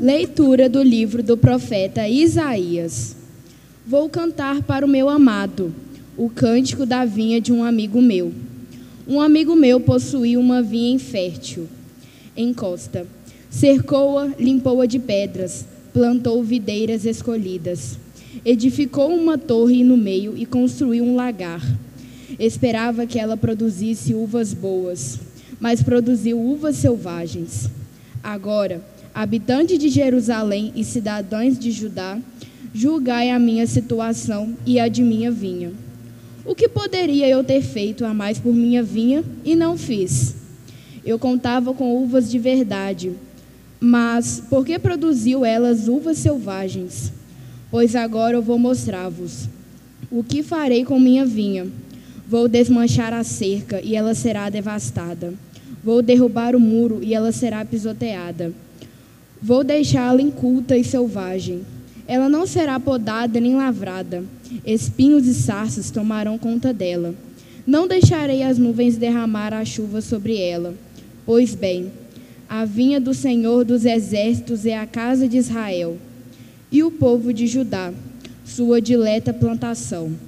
Leitura do livro do profeta Isaías. Vou cantar para o meu amado, o cântico da vinha de um amigo meu. Um amigo meu possuía uma vinha infértil, em costa. Cercou-a, limpou-a de pedras, plantou videiras escolhidas. Edificou uma torre no meio e construiu um lagar. Esperava que ela produzisse uvas boas, mas produziu uvas selvagens. Agora, habitantes de Jerusalém e cidadãos de Judá, julgai a minha situação e a de minha vinha. O que poderia eu ter feito a mais por minha vinha e não fiz? Eu contava com uvas de verdade, mas por que produziu elas uvas selvagens? Pois agora eu vou mostrar-vos o que farei com minha vinha. Vou desmanchar a cerca e ela será devastada. Vou derrubar o muro e ela será pisoteada. Vou deixá-la inculta e selvagem. Ela não será podada nem lavrada. Espinhos e sarças tomarão conta dela. Não deixarei as nuvens derramar a chuva sobre ela. Pois bem, a vinha do Senhor dos Exércitos é a casa de Israel, e o povo de Judá, sua dileta plantação.